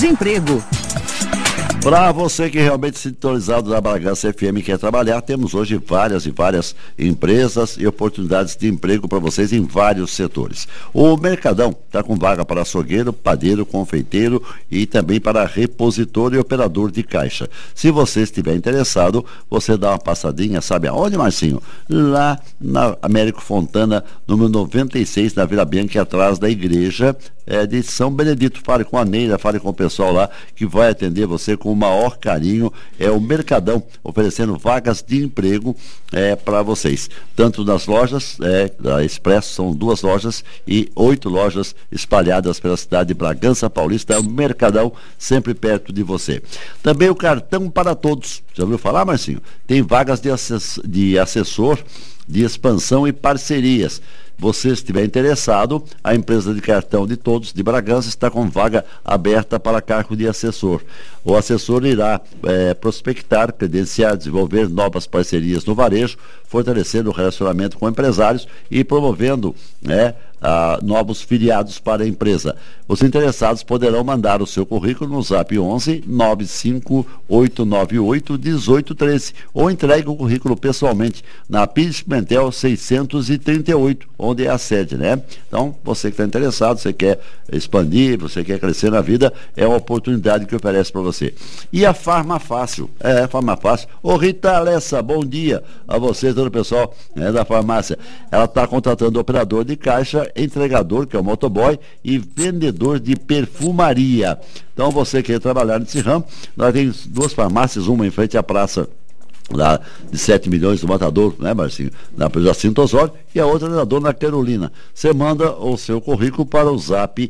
de emprego. Para você que realmente sintonizado da Bragança FM quer trabalhar, temos hoje várias empresas e oportunidades de emprego para vocês em vários setores. O Mercadão está com vaga para açougueiro, padeiro, confeiteiro e também para repositor e operador de caixa. Se você estiver interessado, você dá uma passadinha, sabe aonde, Marcinho? Lá na Américo Fontana, número 96, na Vila Bianchi, atrás da igreja de São Benedito. Fale com a Neira, fale com o pessoal lá que vai atender você com o maior carinho. É o Mercadão oferecendo vagas de emprego para vocês, tanto nas lojas da Expresso, são 2 lojas e 8 lojas espalhadas pela cidade de Bragança Paulista. É o Mercadão sempre perto de você. Também o Cartão para Todos, já ouviu falar, Marcinho? Tem vagas de assessor de expansão e parcerias. Você estiver interessado, a empresa de cartão de todos de Bragança está com vaga aberta para cargo de assessor. O assessor irá prospectar, credenciar, desenvolver novas parcerias no varejo, fortalecendo o relacionamento com empresários e promovendo novos filiados para a empresa. Os interessados poderão mandar o seu currículo no Zap 11 95898 1813 ou entregue o currículo pessoalmente na Pires Pimentel 638, onde é a sede, né? Então, você que está interessado, você quer expandir, você quer crescer na vida, é uma oportunidade que oferece para você. E a Farma Fácil, Farma Fácil. Ô Rita Alessa, bom dia a vocês, todo o pessoal da farmácia. Ela está contratando operador de caixa, entregador, que é o motoboy, e vendedor de perfumaria. Então, você quer trabalhar nesse ramo, nós temos 2 farmácias, uma em frente à praça lá de 7 milhões do Matador, né, Marcinho? Na Jacinto Osório, e a outra na Dona Carolina. Você manda o seu currículo para o Zap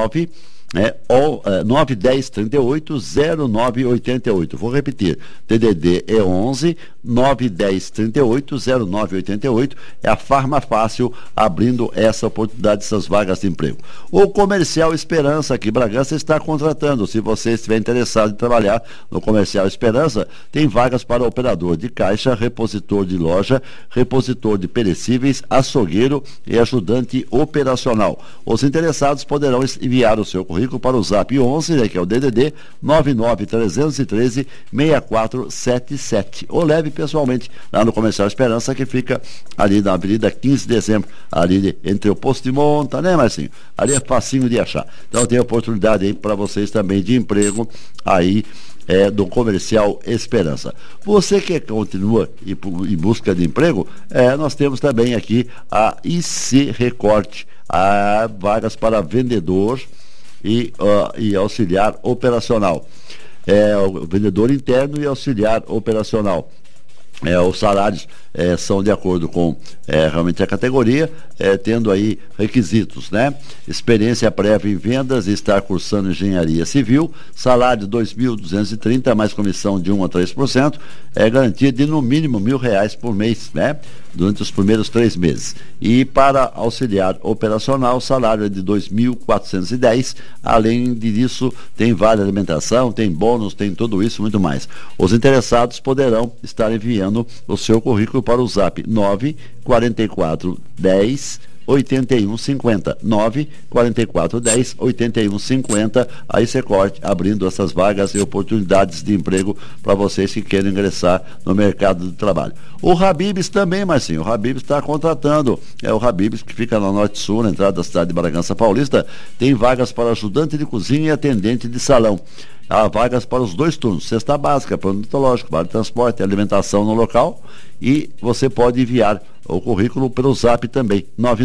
910 38 0988. Vou repetir, DDD é 11 910 38 0988. É a Farma Fácil abrindo essa oportunidade, essas vagas de emprego. O Comercial Esperança aqui em Bragança está contratando. Se você estiver interessado em trabalhar no Comercial Esperança, tem vagas para operador de caixa, repositor de loja, repositor de perecíveis, açougueiro e ajudante operacional. Os interessados poderão enviar o seu currículo para o Zap 11, que é o DDD 99313 6477, ou leve pessoalmente lá no Comercial Esperança, que fica ali na Avenida 15 de Dezembro, ali entre o Posto de Monta, né, Marcinho? Ali é facinho de achar. Então tem oportunidade aí para vocês também de emprego aí do Comercial Esperança. Você que continua em busca de emprego, nós temos também aqui a IC Recorte, vagas para vendedor e auxiliar operacional. O vendedor interno e auxiliar operacional. Os salários são de acordo com realmente a categoria, tendo aí requisitos, né? Experiência prévia em vendas e estar cursando engenharia civil, salário de 2.230 mais comissão de 1 a 3%, garantia de no mínimo R$1.000 por mês, né? Durante os primeiros 3 meses. E para auxiliar operacional, salário é de 2.410, além disso tem vale alimentação, tem bônus, tem tudo isso, muito mais. Os interessados poderão estar enviando o seu currículo para o Zap 94410 8150 94410 8150. Aí você corte abrindo essas vagas e oportunidades de emprego para vocês que querem ingressar no mercado de trabalho. O Habib's também, Marcinho, o Habib's está contratando. O Habib's, que fica no Norte Sul, na entrada da cidade de Bragança Paulista, tem vagas para ajudante de cozinha e atendente de salão. Há vagas para os 2 turnos, cesta básica, plano odontológico, vale transporte, alimentação no local, e você pode enviar o currículo pelo Zap também,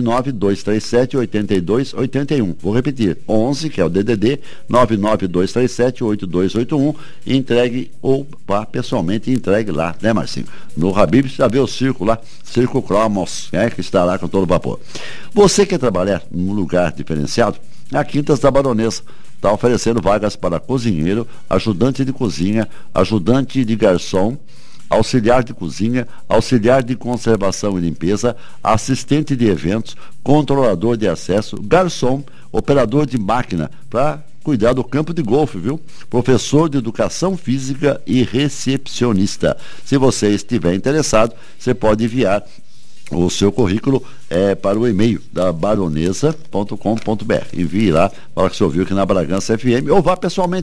99237-8281. Vou repetir, 11, que é o DDD, 99237-8281, e entregue ou vá pessoalmente e entregue lá, né, Marcinho? No Habib já vê o circo lá, Circo Cromos, que está lá com todo vapor. Você quer trabalhar num lugar diferenciado? A Quintas da Baronesa está oferecendo vagas para cozinheiro, ajudante de cozinha, ajudante de garçom, auxiliar de cozinha, auxiliar de conservação e limpeza, assistente de eventos, controlador de acesso, garçom, operador de máquina, para cuidar do campo de golfe, viu? Professor de educação física e recepcionista. Se você estiver interessado, você pode enviar o seu currículo para o e-mail da baronesa.com.br. Envie lá, para que você ouviu aqui na Bragança FM, ou vá pessoalmente